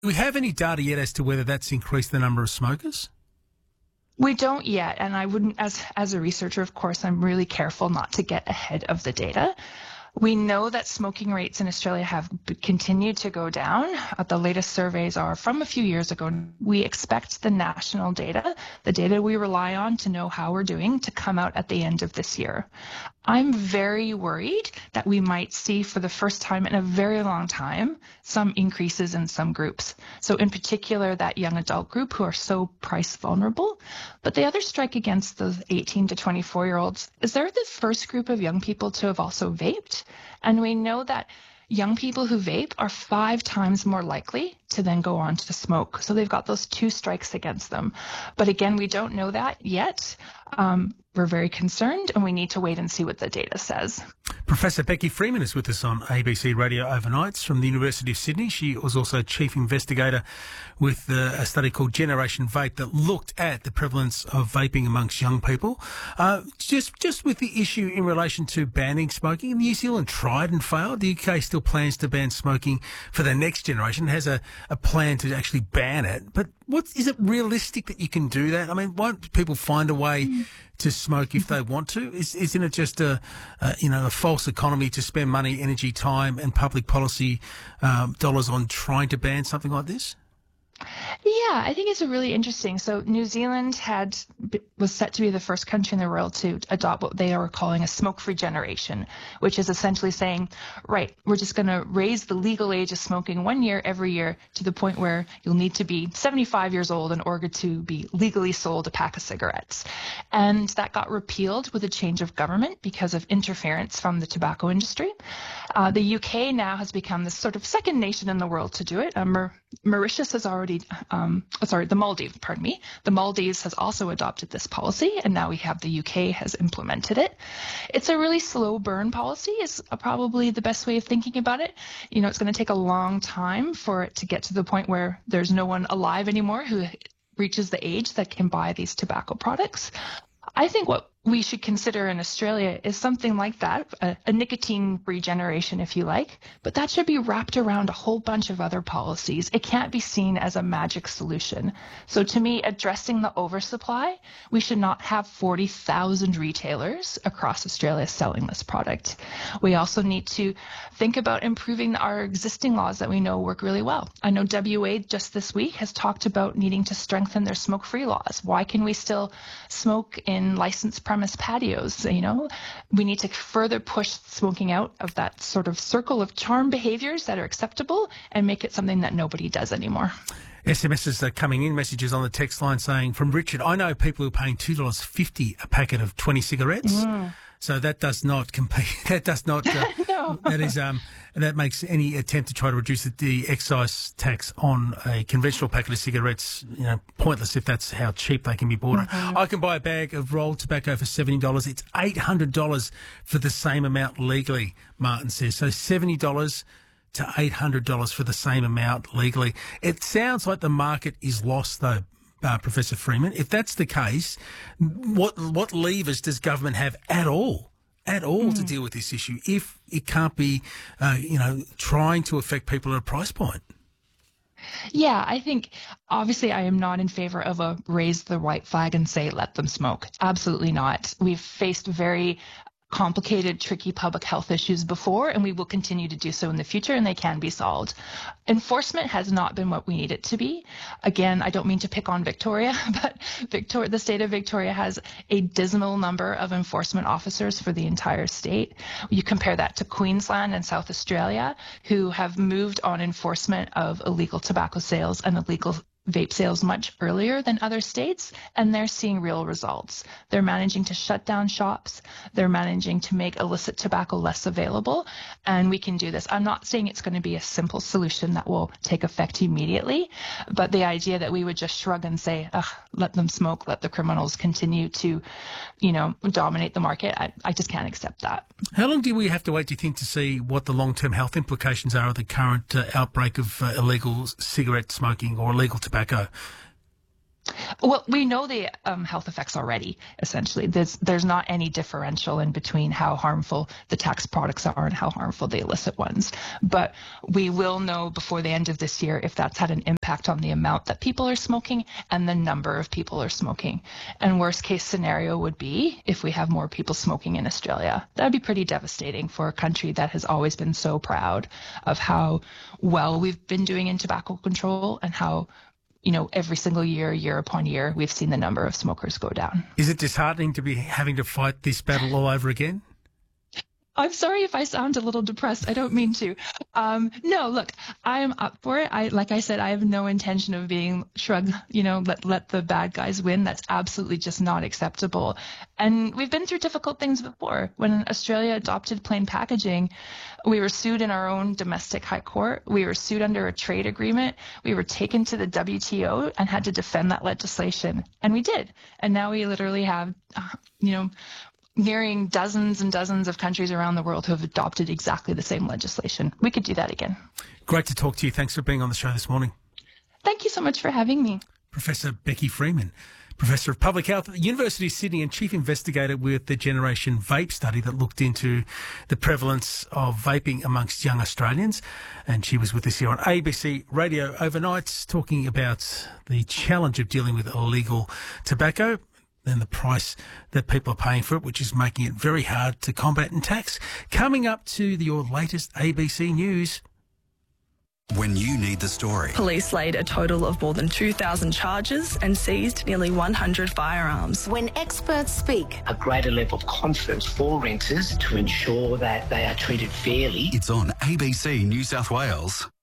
Do we have any data yet as to whether that's increased the number of smokers? We don't yet, and I wouldn't, as a researcher, of course, I'm really careful not to get ahead of the data. We know that smoking rates in Australia have continued to go down. The latest surveys are from a few years ago. We expect the national data, the data we rely on to know how we're doing, to come out at the end of this year. I'm very worried that we might see, for the first time in a very long time, some increases in some groups. So in particular, that young adult group who are so price vulnerable. But the other strike against those 18 to 24-year-olds is they're the first group of young people to have also vaped. And we know that young people who vape are 5 times more likely to then go on to smoke. So they've got those 2 strikes against them. But again, we don't know that yet. We're very concerned, and we need to wait and see what the data says. Professor Becky Freeman is with us on ABC Radio Overnights from the University of Sydney. She was also chief investigator with a study called Generation Vape that looked at the prevalence of vaping amongst young people. Just with the issue in relation to banning smoking, New Zealand tried and failed. The UK still plans to ban smoking for the next generation. It has a plan to actually ban it. But is it realistic that you can do that? I mean, won't people find a way to smoke if they want to? Isn't it just a false economy to spend money, energy, time and public policy dollars on trying to ban something like this? Yeah, I think it's really interesting. So New Zealand was set to be the first country in the world to adopt what they are calling a smoke-free generation, which is essentially saying, right, we're just going to raise the legal age of smoking 1 year every year to the point where you'll need to be 75 years old in order to be legally sold a pack of cigarettes. And that got repealed with a change of government because of interference from the tobacco industry. The UK now has become the sort of second nation in the world to do it. Mauritius has already, the Maldives, pardon me. The Maldives has also adopted this policy, and now we have the UK has implemented it. It's a really slow burn policy is probably the best way of thinking about it. You know, it's going to take a long time for it to get to the point where there's no one alive anymore who reaches the age that can buy these tobacco products. I think what we should consider in Australia is something like that, a nicotine regeneration, if you like, but that should be wrapped around a whole bunch of other policies. It can't be seen as a magic solution. So to me, addressing the oversupply, we should not have 40,000 retailers across Australia selling this product. We also need to think about improving our existing laws that we know work really well. I know WA just this week has talked about needing to strengthen their smoke-free laws. Why can we still smoke in licensed premise patios? You know, we need to further push smoking out of that sort of circle of charm behaviors that are acceptable and make it something that nobody does anymore. SMSs are coming in, messages on the text line saying, from Richard, I know people who are paying $2.50 a packet of 20 cigarettes. So that does not compete. That does not. No. That makes any attempt to try to reduce the excise tax on a conventional packet of cigarettes, pointless if that's how cheap they can be bought. I can buy a bag of rolled tobacco for $70. It's $800 for the same amount legally, Martin says. So $70 to $800 for the same amount legally. It sounds like the market is lost, though. Professor Freeman, if that's the case, what levers does government have at all to deal with this issue if it can't be, trying to affect people at a price point? Yeah, I think obviously I am not in favor of a raise the white flag and say let them smoke. Absolutely not. We've faced very complicated, tricky public health issues before, and we will continue to do so in the future, and they can be solved. Enforcement has not been what we need it to be. Again, I don't mean to pick on Victoria, but the state of Victoria has a dismal number of enforcement officers for the entire state. You compare that to Queensland and South Australia, who have moved on enforcement of illegal tobacco sales and illegal vape sales much earlier than other states, and they're seeing real results. They're managing to shut down shops. They're managing to make illicit tobacco less available, and we can do this. I'm not saying it's going to be a simple solution that will take effect immediately, but the idea that we would just shrug and say, let them smoke, let the criminals continue to, dominate the market, I just can't accept that. How long do we have to wait, do you think, to see what the long-term health implications are of the current outbreak of illegal cigarette smoking or illegal tobacco? Well, we know the health effects already, essentially. There's not any differential in between how harmful the tax products are and how harmful the illicit ones. But we will know before the end of this year if that's had an impact on the amount that people are smoking and the number of people are smoking. And worst case scenario would be if we have more people smoking in Australia. That would be pretty devastating for a country that has always been so proud of how well we've been doing in tobacco control and how every single year upon year, we've seen the number of smokers go down. Is it disheartening to be having to fight this battle all over again? I'm sorry if I sound a little depressed. I don't mean to. No, look, I'm up for it. Like I said, I have no intention of being shrugged, let the bad guys win. That's absolutely just not acceptable. And we've been through difficult things before. When Australia adopted plain packaging, we were sued in our own domestic high court. We were sued under a trade agreement. We were taken to the WTO and had to defend that legislation. And we did. And now we literally have, nearing dozens and dozens of countries around the world who have adopted exactly the same legislation. We could do that again. Great to talk to you. Thanks for being on the show this morning. Thank you so much for having me. Professor Becky Freeman, Professor of Public Health at the University of Sydney and Chief Investigator with the Generation Vape study that looked into the prevalence of vaping amongst young Australians. And she was with us here on ABC Radio overnight talking about the challenge of dealing with illegal tobacco and the price that people are paying for it, which is making it very hard to combat and tax. Coming up to your latest ABC News. When you need the story. Police laid a total of more than 2,000 charges and seized nearly 100 firearms. When experts speak, a greater level of confidence for renters to ensure that they are treated fairly. It's on ABC New South Wales.